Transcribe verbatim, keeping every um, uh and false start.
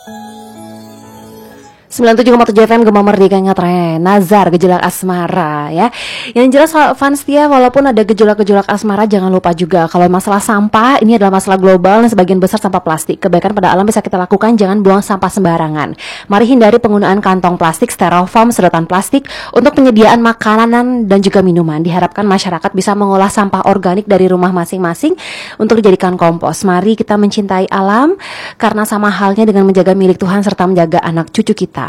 sembilan puluh tujuh koma tujuh F M Gema Merdeka ngetren Nazar gejolak asmara ya. Yang jelas fans setia, walaupun ada gejolak-gejolak asmara, jangan lupa juga kalau masalah sampah ini adalah masalah global dan sebagian besar sampah plastik. Kebaikan pada alam bisa kita lakukan, jangan buang sampah sembarangan. Mari hindari penggunaan kantong plastik, styrofoam, sedotan plastik untuk penyediaan makanan dan juga minuman. Diharapkan masyarakat bisa mengolah sampah organik dari rumah masing-masing untuk dijadikan kompos. Mari kita mencintai alam karena sama halnya dengan menjaga milik Tuhan serta menjaga anak cucu kita.